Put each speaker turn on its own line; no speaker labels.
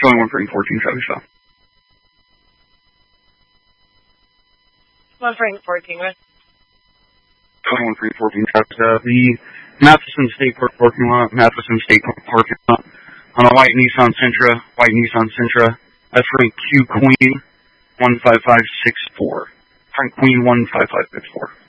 Showing 1 Frank 14 Travis.
1 Frank 14, right?
21 Frank 14 Travis. The Matheson State parking lot, parking lot. On a white Nissan Sentra. That's Frank Q Queen 15564. Frank Queen 15564.